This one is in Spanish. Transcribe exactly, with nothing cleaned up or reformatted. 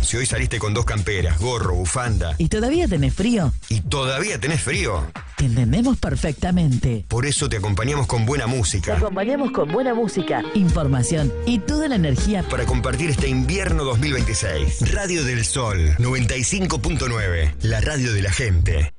Si hoy saliste con dos camperas, gorro, bufanda ¿Y todavía tenés frío? y todavía tenés frío, Te entendemos perfectamente. por eso te acompañamos con buena Te música acompañamos con buena música, información y toda la energía. para compartir este invierno dos mil veintiséis. Radio del Sol noventa y cinco punto nueve, la radio de la gente.